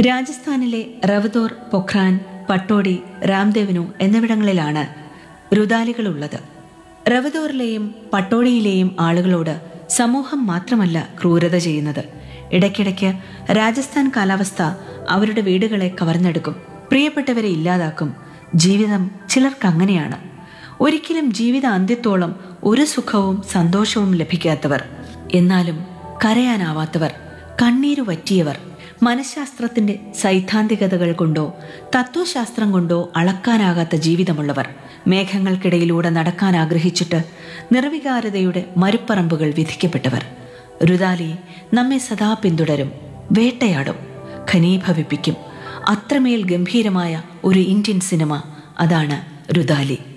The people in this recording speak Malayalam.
രാജസ്ഥാനിലെ റവദോർ, പൊഖ്രാൻ, പട്ടോടി, രാംദേവ്നു എന്നിവിടങ്ങളിലാണ് രുദാലികളുള്ളത്. റവദോറിലെയും പട്ടോടിയിലെയും ആളുകളോട് സമൂഹം മാത്രമല്ല ക്രൂരത ചെയ്യുന്നത്. ഇടയ്ക്കിടയ്ക്ക് രാജസ്ഥാൻ കാലാവസ്ഥ അവരുടെ വീടുകളെ കവർന്നെടുക്കും, പ്രിയപ്പെട്ടവരെ ഇല്ലാതാക്കും. ജീവിതം ചിലർക്കങ്ങനെയാണ്. ഒരിക്കലും ജീവിത അന്ത്യത്തോളം ഒരു സുഖവും സന്തോഷവും ലഭിക്കാത്തവർ, എന്നാലും കരയാനാവാത്തവർ, കണ്ണീരു വറ്റിയവർ, മനഃശാസ്ത്രത്തിന്റെ സൈദ്ധാന്തികതകൾ കൊണ്ടോ തത്വശാസ്ത്രം കൊണ്ടോ അളക്കാനാകാത്ത ജീവിതമുള്ളവർ, മേഘങ്ങൾക്കിടയിലൂടെ നടക്കാൻ ആഗ്രഹിച്ചിട്ട് നിർവികാരതയുടെ മരുപ്പറമ്പുകൾ വിധിക്കപ്പെട്ടവർ. രുദാലി നമ്മെ സദാ പിന്തുടരും, വേട്ടയാടും, ഖനീഭവിപ്പിക്കും. അത്രമേൽ ഗംഭീരമായ ഒരു ഇന്ത്യൻ സിനിമ, അതാണ് രുദാലി.